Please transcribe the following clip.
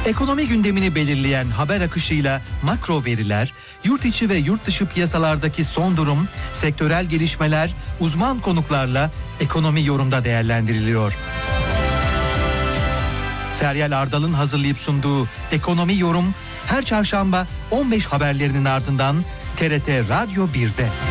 Ekonomi gündemini belirleyen haber akışıyla makro veriler, yurt içi ve yurt dışı piyasalardaki son durum, sektörel gelişmeler, uzman konuklarla ekonomi yorumda değerlendiriliyor. Feryal Ardal'ın hazırlayıp sunduğu Ekonomi Yorum her çarşamba 15 haberlerinin ardından TRT Radyo 1'de.